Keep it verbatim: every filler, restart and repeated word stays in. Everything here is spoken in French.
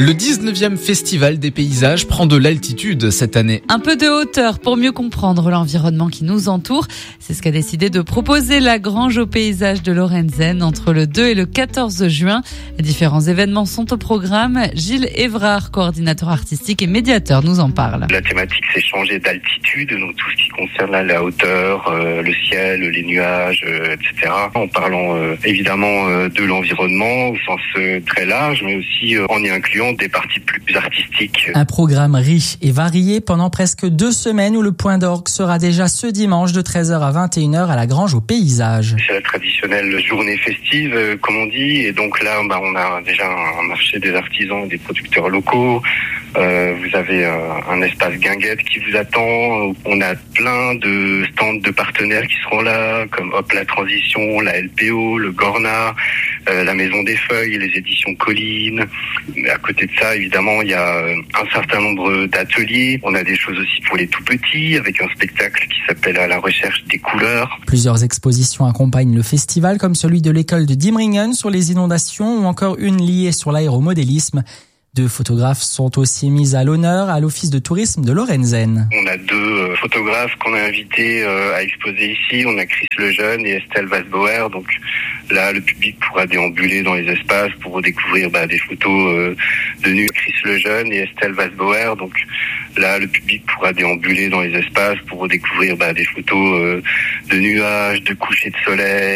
Le dix-neuvième Festival des paysages prend de l'altitude cette année. Un peu de hauteur pour mieux comprendre l'environnement qui nous entoure. C'est ce qu'a décidé de proposer la Grange aux paysages de Lorenzen entre le deux et le quatorze juin. Différents événements sont au programme. Gilles Évrard, coordinateur artistique et médiateur, nous en parle. La thématique, c'est changer d'altitude, donc tout ce qui concerne là, la hauteur, euh, le ciel, les nuages, euh, et cetera. En parlant euh, évidemment euh, de l'environnement au sens euh, très large, mais aussi euh, en y incluant des parties plus artistiques. Un programme riche et varié pendant presque deux semaines où le point d'orgue sera déjà ce dimanche de treize heures à vingt et une heures à la Grange aux paysages. C'est la traditionnelle journée festive, euh, comme on dit, et donc là, bah, on a déjà un marché des artisans et des producteurs locaux. Euh, vous avez euh, un espace guinguette qui vous attend. On a plein de stands de partenaires qui seront là, comme Hop la Transition, la L P O, le Gorna, euh, la Maison des Feuilles, les éditions Colline. Mais à côté de ça, évidemment, il y a un certain nombre d'ateliers. On a des choses aussi pour les tout petits, avec un spectacle qui s'appelle À la recherche des couleurs. Plusieurs expositions accompagnent le festival, comme celui de l'école de Diemringen sur les inondations ou encore une liée sur l'aéromodélisme. Deux photographes sont aussi mis à l'honneur à l'Office de tourisme de Lorenzen. On a deux photographes qu'on a invités à exposer ici. On a Chris Lejeune et Estelle Vasbauer. Donc là, le public pourra déambuler dans les espaces pour redécouvrir bah, des photos de nu. Chris Lejeune et Estelle Vasbauer. Donc là, le public pourra déambuler dans les espaces pour redécouvrir bah, des photos de nuages, de couchers de soleil.